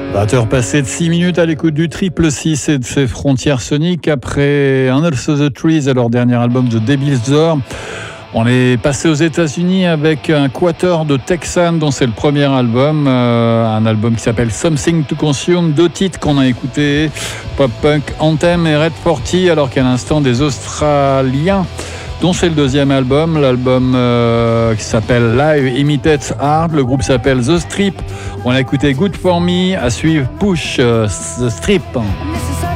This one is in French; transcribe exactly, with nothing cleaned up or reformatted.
vingt heures passées de six minutes à l'écoute du Triple six et de ses frontières soniques. Après Under the Trees, leur dernier album The Devil's Door, on est passé aux États-Unis avec un quatuor de Texan dont c'est le premier album, euh, un album qui s'appelle Something to Consume. Deux titres qu'on a écoutés, Pop Punk Anthem et Red forty, alors qu'à l'instant des Australiens dont c'est le deuxième album, l'album euh, qui s'appelle Live Imitates Art. Le groupe s'appelle The Strip. On a écouté Good For Me, à suivre Push euh, The Strip.